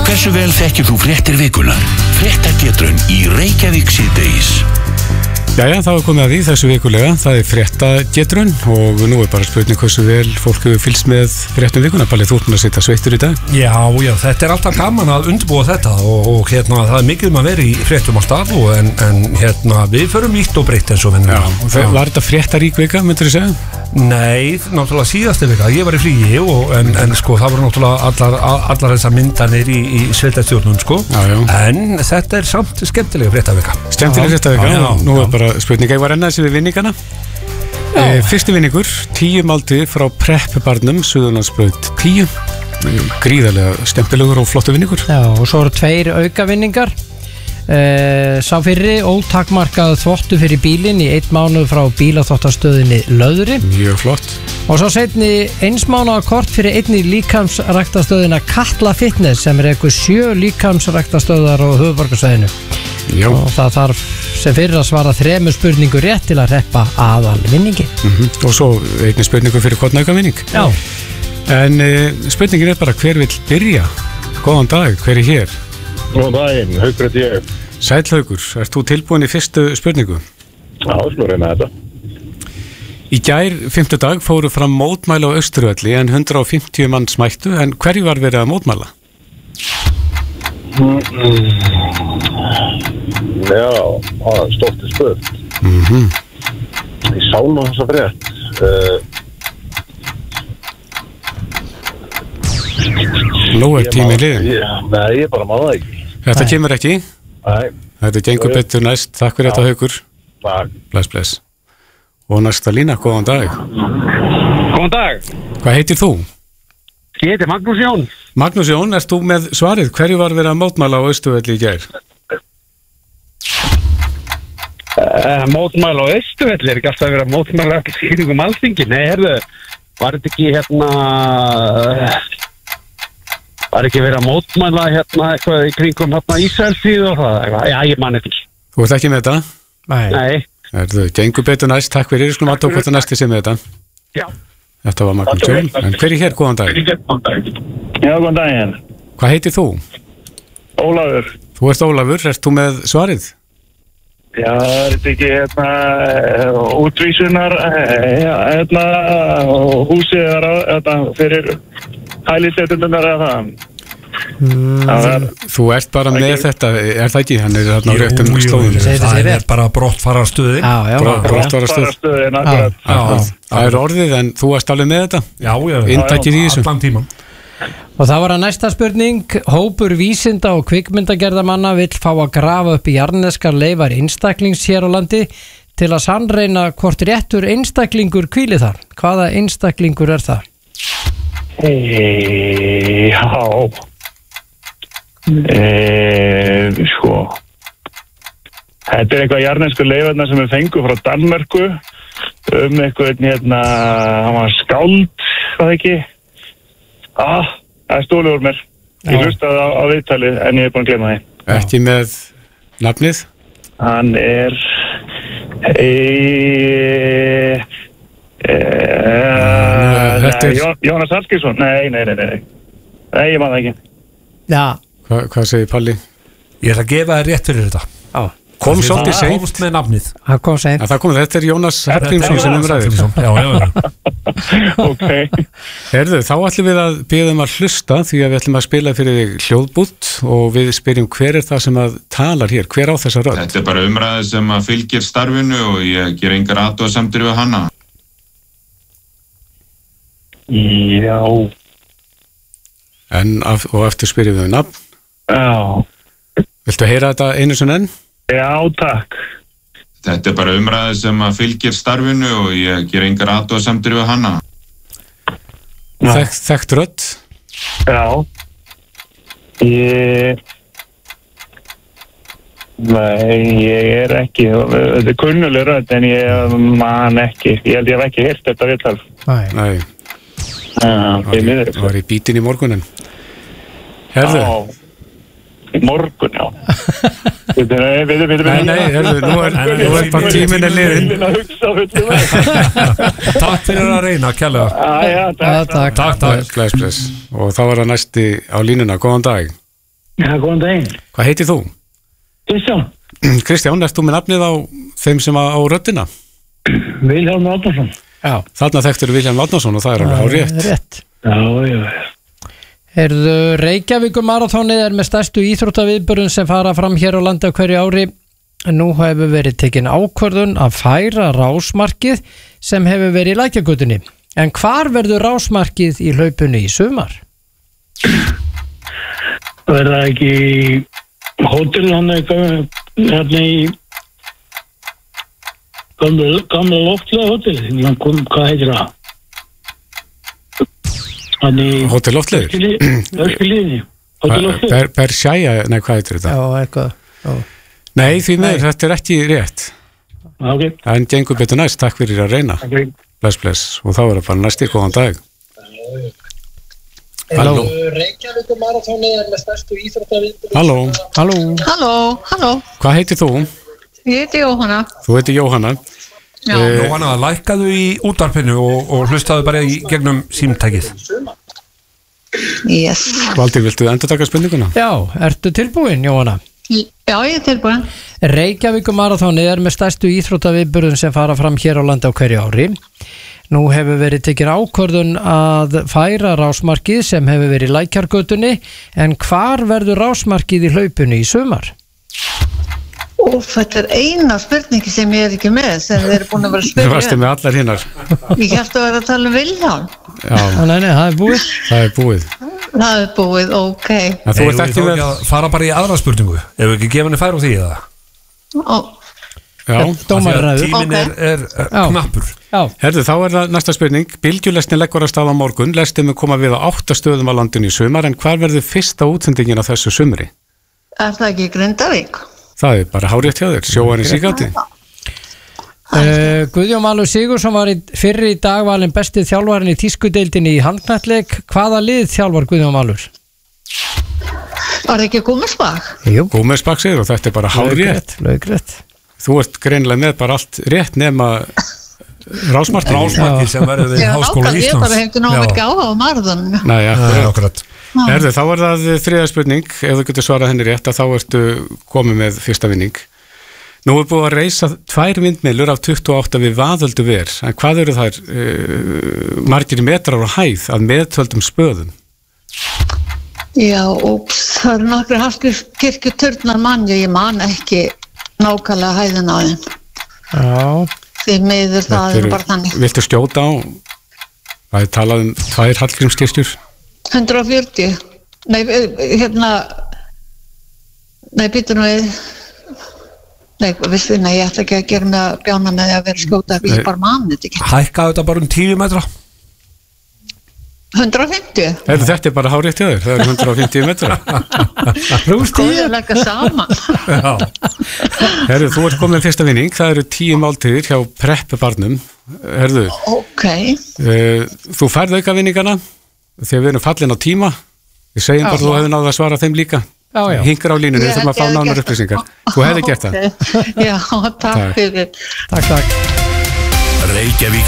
Hversu vel þekkir þú fréttir vikunar? Fréttagetrun í Reykjavík síðdegis. Jæja, þá er komið að því þessu vikulega. Það fréttagetrun og nú bara spurning hversu vel fólk hefur fylgst með fréttum vikuna. Palli, þú ert að sitja sveittur í dag. Já, þetta alltaf gaman að undirbúa þetta og það mikið að vera í fréttum alltaf en við förum vítt og breytt eins og venni. Var þetta fréttarík vika, myndir þú segja? Nei, náttúrulega síðastu vika. Ég var í fríi en sko, það voru náttúrulega allar þessar myndanir í sveitarstjórnum, sko. En þetta samt skemmtilega fréttavika. Skemmtilega fréttavika. Nú bara spurning, ég var enn þessi við vinningana. Fyrsti vinningur, 10 máltíð frá Prepparnum, Suðurlandsbraut 10. Gríðarlega skemmtilegur og flottu vinningur. Já, og svo eru 2 aukavinningar. Sá fyrri ótakmarkað þvottu fyrir bílinn í 1 mánuð frá bílaþvottastöðinni Löðri. Mjög flott. Og svo seinni 1 mánaða kort fyrir einni líkamsræktastöðina Katla Fitness sem eitthvað 7 líkamsræktastöðar á höfuðborgarsvæðinu. Já. Og það þarf sem fyrir að svara 3 spurningur rétt til að hreppa aðal vinningi. Og svo einni spurningu fyrir hvern auka vinning. Já. En spurningin bara hver vill byrja? Góðan dag, hver hér? Góðan daginn, Haukur heiti ég. Sæll Haukur, ert þú tilbúin í fyrstu spurningu? Já, slúr reyna þetta. Í gær 5. dag fóru fram mótmæli á Austurvelli en 150 manns mættu, en hverju var verið að mótmæla? Já, það er stórt spurt. Ég sá nú þess að frétt. Nú er tíminn liðinn. Nei, ég bara maður það ekki. Þetta kemur ekki? Nei. Þetta gengur betur næst. Takk fyrir þetta, Haukur. Takk. Bless. Og næsta lína, góðan dag. Góðan dag. Hvað heitir þú? Ég heiti Magnús Jón. Magnús Jón, ert þú með svarið? Hverju var verið að mótmæla á Austurvelli í gær? Mótmæla á Austurvelli? Er ekki alltaf verið að mótmæla ekki skýringum Alþingi? Nei, var þetta ekki var ekki verið að mótmæla eitthvað í kringum Ísraelsíð og það? Já, ég man ekki. Þú ert ekki með þetta? Nei. Gengur betur næst, takk fyrir. Skulum að tók hvort að næsti sem með þetta. Já. Þetta var Magnús Jón. En hver hér, góðan dag? Já, góðan daginn. Hvað heitir þú? Ólafur. Þú ert Ólafur, ert þú með svarið? Já, er þetta ekki útvísunar húsið fyrir hælisleitundunar eða það? Þú ert bara með þetta, er það ekki? Hann er þarna á réttum slóðum. Það er bara brottfararstöðin. Brottfararstöðin, akkurat. Það er orðið, en þú ert alveg með þetta? Já, Inntakið í þessu. Allan tíman. Og það var að næsta spurning. Hópur vísinda og kvikmyndagerðamanna vill fá að grafa upp jarðneskar leifar einstaklings hér á landi til að sannreina hvort réttur einstaklingur hvíli þar. Hvaða einstaklingur er það? Já. Sko. Þetta er eitthvað jarðnesku leifarnar sem við fengum frá Danmörku eitthvað hann var skáld, hvað ekki? Það er stólið úr mér. Ég hlustaði á viðtalið en ég er búin að glemma því. Ekki með nafnið? Hann er Jónas Hallgrímsson. Nei, ég man það ekki. Já. Hvað segir Palli? Ég ætla að gefa þér rétt fyrir þetta. Já. Kom svolítið seint. Það komst með nafnið. Það kom seint. Þetta er Jónas Hallgrímsson sem ræðir. Já. Ok. Herðu, þá ætlum við að biðja að hlusta því að við ætlum að spila fyrir þig hljóðbút og við spyrjum hver er það sem að talar hér, hver á þessa rödd? Þetta er bara umræði sem að fylgir starfinu og ég ger engar athugasemdir við hana. Já. Og eftir spyrjum við nafn. Já. Viltu heyra þetta einu sinni enn? Já, takk. Þetta er bara umræði sem að fylgir starfinu og ég ger engar athugasemdir við hana. Þekkt rödd? Já. Ég er ekki, þetta er kunnuleg rödd en ég man ekki. Ég held ég hef ekki heyrt þetta viðtal. Nei. Það var í bítinn í morgunin. Herðu? Í morgun, já. Nei, herðu, nú er bara tíminn liðinn. Takk fyrir að reyna, kærlega. Takk. Bless. Og þá var það næsti á línuna, góðan dag. Já, góðan daginn. Hvað heitir þú? Kristján. Kristján, ert þú með nafnið á þeim sem á röddina? Vilhjálmur Árnason. Já. Þarna þekktur Vilhjálmur Árnason og það er alveg hárrétt. Rétt. Já. Heyrðu, Reykjavíkumarathónið er með stærstu íþróttaviðburðum sem fara fram hér á landi á hverju ári. Nú hefur verið tekin ákvörðun að færa rásmarkið sem hefur verið í Lækjargötunni. En hvar verður rásmarkið í hlaupunni í sumar? Það er það ekki hótel hann hérna í gamla loftlega hótel. Hvað heitir það? Hótel Loftleiður? Öskilíðinni. Persjæja, nei, hvað heitir þetta? Já, eitthvað. Nei, því með þetta er ekki rétt. Okay. En gengur betur næst, takk fyrir að reyna. Okay. Bless. Og þá er það bara næst í góðan dag. Halló. Reykjavíkumarathónið er með stærstu Halló. íþróttaviðburðum. Halló. Hvað heitir þú? Ég heiti Jóhanna. Þú heitir Jóhanna. Jóhanna, lækkaðu í útvarpinu og hlustaðu bara í gegnum símtækið. Yes. Valdi, viltu endur taka spurninguna? Já, ertu tilbúin, Jóhanna? Já, ég er tilbúin. Reykjavíkumarathónið er með stærstu íþróttaviðburðum sem fara fram hér á landi á hverju ári. Nú hefur verið tekin ákvörðun að færa rásmarkið sem hefur verið í Lækjargötunni, en hvar verður rásmarkið í hlaupunni í sumar? Þetta er eina spurningi sem ég er ekki með, sem þið eru búin að vera að spyrja. Þú varst með allar hinnar. Ég hætti að vera að tala um Vilhjálm. Já. Nei, það er búið. Það er búið, ok. Þú ert ekki með að fara bara í aðra spurningu. Ef við ekki gefa henni færa á því eða? Já. Tíminn er knappur. Herðu, þá er það næsta spurning. Bylgjulestin leggur að stað á morgun. Lestin mun koma við á 8 stöðum á landinu í sumar, en hvar verður fyrsta útsendingin á þessu sumri? Er það ekki Grindavík? Það er bara hárrétt hjá þér, sjóarinn Síkáti. Guðjón Valur Sigurðsson var fyrr í dag valinn besti þjálfarinn í tískudeildinni í handknattleik. Hvaða lið þjálfar Guðjón Valur? Var það ekki Gúmersbach? Jú. Gúmersbach segir, og þetta er bara hárrétt. Laugrétt. Þú ert greinilega með bara allt rétt nema rásmarkið sem verður við Háskóla Íslands. Ég bara hefði náðu ekki áhuga á marðunum. Nei, akkurat. Herðu, þá er það þriðja spurning. Ef þú getur svarað henni rétt, þá ertu komið með fyrsta vinning. Nú er búið að reisa 2 vindmyllur af 28 við Vaðöldu ver. En hvað eru þær margir metrar á hæð að meðtöldum spöðum? Já, það eru nokkru Hallgrímskirkjuturnar ég man ekki nákvæmlega hæðina á þeim. Já. Því miður það er bara þannig. Viltu skjóta á? Það er talað um 2 Hallgrímskirkjur. 140. Nei, býtum við. Nei, ég ætla ekki að gera með að bjána með að vera skjóta, ég bara mani þetta ekki. Hækkaðu þetta bara 10 metra? 150. Þetta er bara hárrétt hjá þér, það eru 150 metra. Góðið að leggja saman. Herðu, þú ert komin með fyrsta vinning, það eru 10 máltíðir hjá preppubarnum. Herðu, þú færð auka vinningana þegar við erum fallin á tíma. Við segjum bara þú hefði náðu að svara þeim líka. Hingar á línunni, við þurfum að fá nánar upplýsingar. Þú hefði gert það. Já, takk fyrir. Takk. Reykjavík